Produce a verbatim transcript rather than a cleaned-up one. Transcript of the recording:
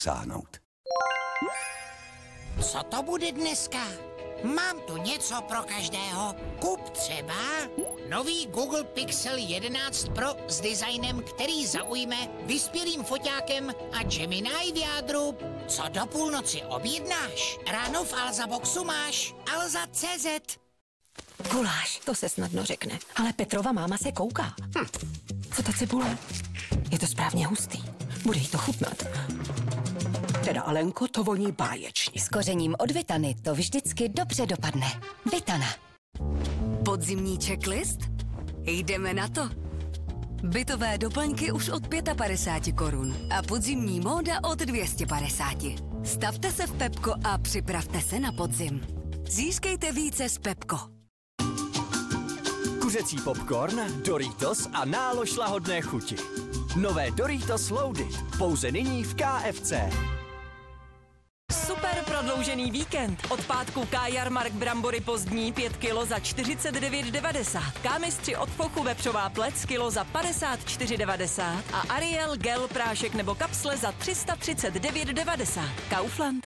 sáhnout. Co to bude dneska? Mám tu něco pro každého. Kup třeba nový Google Pixel jedenáct Pro s designem, který zaujme vyspělým foťákem a Gemini v jádru. Co do půlnoci objednáš? Ráno v Alza Boxu máš Alza tečka cé zet. Guláš, to se snadno řekne. Ale Petrova máma se kouká. Hm. Co ta cibule? Je to správně hustý. Bude jí to chutnat. Teda, Alenko, to voní báječně. S kořením od Vitany to vždycky dobře dopadne. Vitana. Podzimní checklist? Jdeme na to. Bytové doplňky už od padesát pět korun a podzimní móda od dvě stě padesát. Stavte se v Pepko a připravte se na podzim. Získejte více z Pepko. Kuřecí popcorn, Doritos a nálož lahodné chuti. Nové Doritos Loaded, pouze nyní v ká ef cé. Super prodloužený víkend. Od pátku K-Jarmark brambory pozdní pět kilo za čtyřicet devět devadesát. K-mistři od Fochu vepřová plec kilo za padesát čtyři devadesát a Ariel gel prášek nebo kapsle za tři sta třicet devět devadesát. Kaufland.